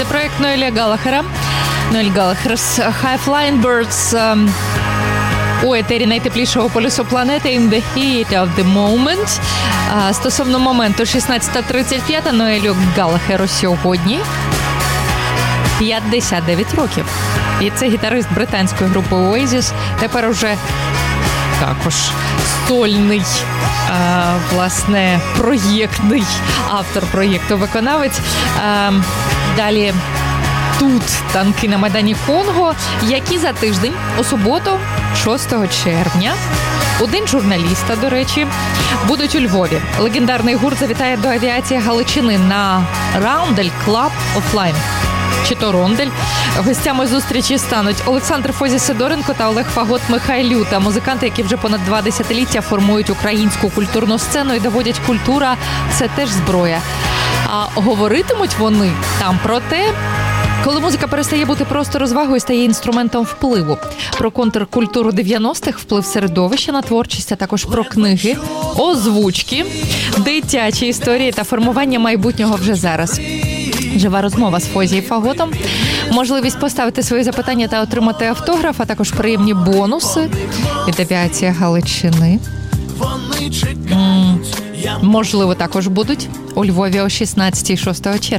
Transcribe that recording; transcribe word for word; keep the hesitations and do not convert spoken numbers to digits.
проект Ноеля Галлахера. Ноель Галлахер's High Flying Birds у етері найтеплішого полюсу планети In the Heat of the Moment. Стосовно моменту шістнадцята тридцять п'ять Ноелю Галлахеру сьогодні п'ятдесят дев'ять років. І це гітарист британської групи Oasis, тепер уже також сольний, а, власне, проєктний автор проєкту, виконавець. А, далі тут танки на Майдані Конго, які за тиждень, у суботу, шостого червня, у День журналіста, до речі, будуть у Львові. Легендарний гурт завітає до авіації Галичини на Roundel Club Offline. Чи то Рондель. Гостями зустрічі стануть Олександр Фозі-Сидоренко та Олег Фагот Михайлюта. Музиканти, які вже понад два десятиліття формують українську культурну сцену і доводять, культура – це теж зброя. А говоритимуть вони там про те, коли музика перестає бути просто розвагою, стає інструментом впливу. Про контркультуру дев'яностих, вплив середовища на творчість, а також про книги, озвучки, дитячі історії та формування майбутнього вже зараз. Жива розмова з Фозі і Фаготом, можливість поставити свої запитання та отримати автограф, а також приємні бонуси від авіації Галичини. М- можливо, також будуть у Львові о шістнадцятій шостого червня.